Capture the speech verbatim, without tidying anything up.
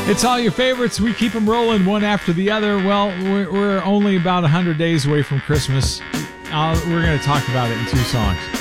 It's all your favorites. We keep them rolling one after the other. Well, we're, we're only about one hundred days away from Christmas. Uh, we're going to talk about it in two songs.